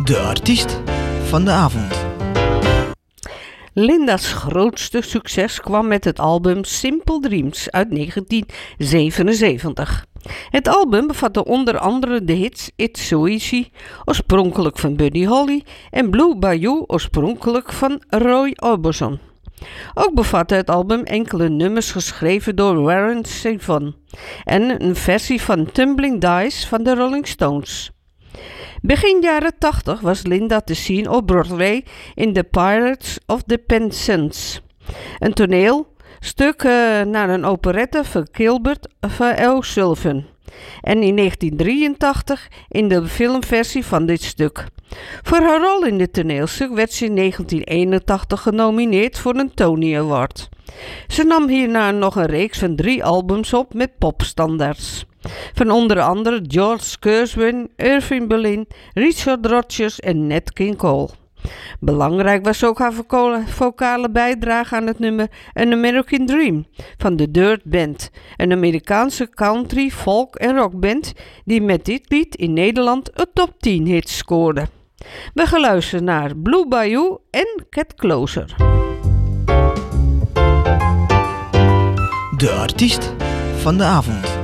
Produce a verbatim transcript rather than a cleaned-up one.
De artiest van de avond. Linda's grootste succes kwam met het album Simple Dreams uit negentien zevenenzeventig. Het album bevatte onder andere de hits It's So Easy, oorspronkelijk van Buddy Holly, en Blue Bayou, oorspronkelijk van Roy Orbison. Ook bevatte het album enkele nummers geschreven door Warren Zevon en een versie van Tumbling Dice van de Rolling Stones. Begin jaren tachtig was Linda te zien op Broadway in The Pirates of the Penzance, een toneelstuk uh, naar een operette van Gilbert O'Sullivan, en in negentien drieëntachtig in de filmversie van dit stuk. Voor haar rol in dit toneelstuk werd ze in negentien eenentachtig genomineerd voor een Tony Award. Ze nam hierna nog een reeks van drie albums op met popstandaards, van onder andere George Gershwin, Irving Berlin, Richard Rodgers en Nat King Cole. Belangrijk was ook haar vocale bijdrage aan het nummer An American Dream van The Dirt Band, een Amerikaanse country, folk en rockband die met dit lied in Nederland een top tien hits scoorde. We gaan luisteren naar Blue Bayou en Get Closer. De artiest van de avond.